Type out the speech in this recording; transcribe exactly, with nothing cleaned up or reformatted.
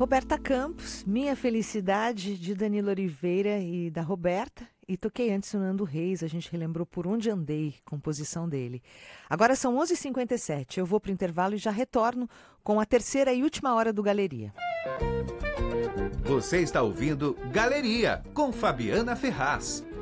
Roberta Campos, Minha Felicidade, de Danilo Oliveira e da Roberta. E toquei antes o Nando Reis, a gente relembrou Por Onde Andei, composição dele. Agora são onze e cinquenta e sete, eu vou para o intervalo e já retorno com a terceira e última hora do Galeria. Você está ouvindo Galeria, com Fabiana Ferraz.